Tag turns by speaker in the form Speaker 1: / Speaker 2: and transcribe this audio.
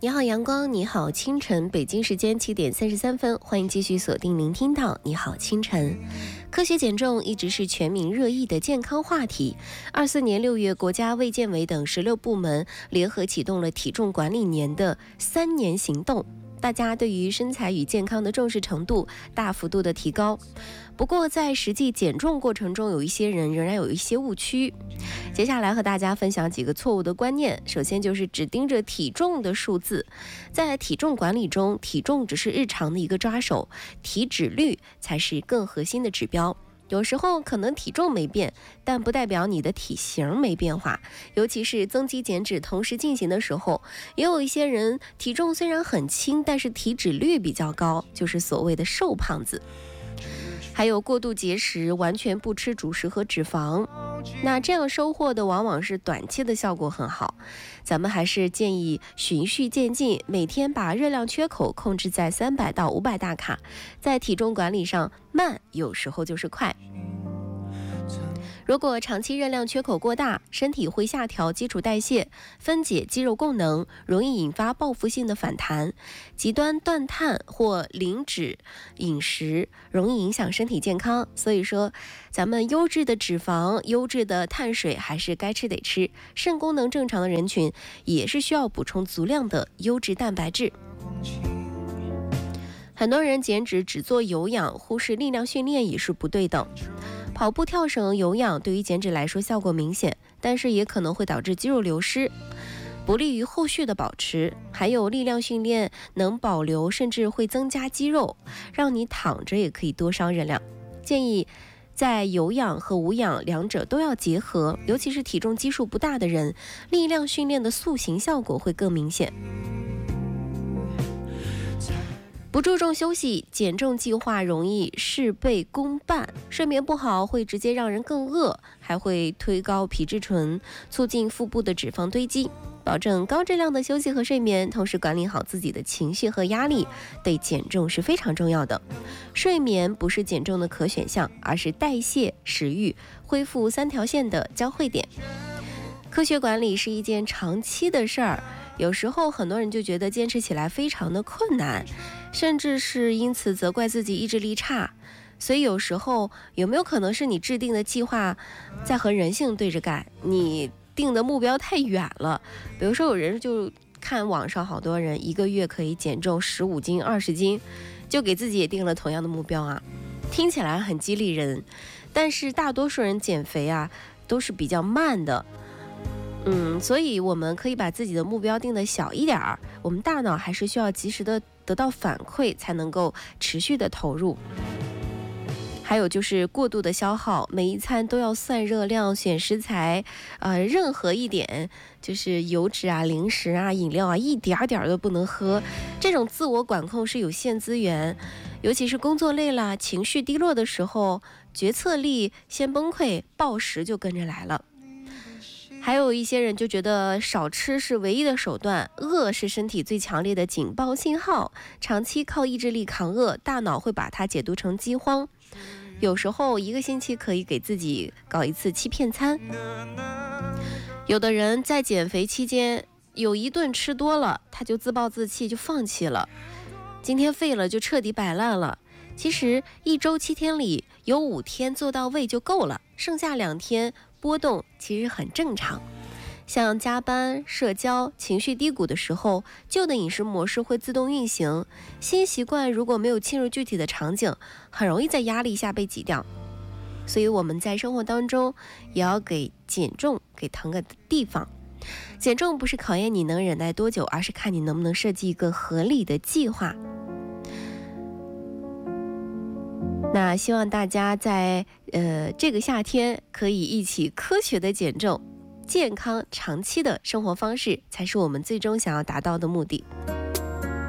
Speaker 1: 你好阳光，你好清晨，北京时间7点33分，欢迎继续锁定聆听到你好清晨。科学减重一直是全民热议的健康话题。24年6月，国家卫健委等16部门联合启动了体重管理年的3年行动，大家对于身材与健康的重视程度大幅度的提高。不过在实际减重过程中，有一些人仍然有一些误区。接下来和大家分享几个错误的观念。首先就是只盯着体重的数字，在体重管理中，体重只是日常的一个抓手，体脂率才是更核心的指标。有时候可能体重没变，但不代表你的体型没变化。尤其是增肌减脂同时进行的时候，也有一些人体重虽然很轻，但是体脂率比较高，就是所谓的瘦胖子。还有过度节食，完全不吃主食和脂肪，那这样收获的往往是短期的效果很好。咱们还是建议循序渐进，每天把热量缺口控制在300到500大卡，在体重管理上慢有时候就是快。如果长期热量缺口过大，身体会下调基础代谢，分解肌肉功能，容易引发报复性的反弹。极端断碳或零脂饮食容易影响身体健康，所以说咱们优质的脂肪、优质的碳水还是该吃得吃。肾功能正常的人群也是需要补充足量的优质蛋白质。很多人减脂只做有氧，忽视力量训练也是不对的。跑步、跳绳、有氧对于减脂来说效果明显，但是也可能会导致肌肉流失，不利于后续的保持。还有力量训练能保留甚至会增加肌肉，让你躺着也可以多烧热量。建议在有氧和无氧两者都要结合，尤其是体重基数不大的人，力量训练的塑形效果会更明显。不注重休息，减重计划容易事倍功半。睡眠不好会直接让人更饿，还会推高皮质醇，促进腹部的脂肪堆积。保证高质量的休息和睡眠，同时管理好自己的情绪和压力，对减重是非常重要的。睡眠不是减重的可选项，而是代谢、食欲、恢复3条线的交汇点。科学管理是一件长期的事儿，有时候很多人就觉得坚持起来非常的困难，甚至是因此责怪自己意志力差。所以有时候有没有可能是你制定的计划在和人性对着干，你定的目标太远了。比如说有人就看网上好多人1个月可以减重15斤20斤，就给自己也定了同样的目标啊，听起来很激励人，但是大多数人减肥啊都是比较慢的。所以我们可以把自己的目标定得小一点儿，我们大脑还是需要及时的得到反馈，才能够持续的投入。还有就是过度的消耗，每一餐都要算热量、选食材，任何一点就是油脂啊、零食啊、饮料啊，一点点都不能喝。这种自我管控是有限资源，尤其是工作累了、情绪低落的时候，决策力先崩溃，暴食就跟着来了。还有一些人就觉得少吃是唯一的手段，饿是身体最强烈的警报信号，长期靠意志力扛饿，大脑会把它解读成饥荒。有时候1个星期可以给自己搞一次欺骗餐。有的人在减肥期间有一顿吃多了，他就自暴自弃，就放弃了，今天废了就彻底摆烂了。其实1周7天里有5天做到位就够了，剩下2天波动其实很正常。像加班、社交、情绪低谷的时候，旧的饮食模式会自动运行，新习惯如果没有进入具体的场景，很容易在压力下被挤掉。所以我们在生活当中也要给减重给腾个地方。减重不是考验你能忍耐多久，而是看你能不能设计一个合理的计划。那希望大家在这个夏天可以一起科学的减重，健康长期的生活方式才是我们最终想要达到的目的。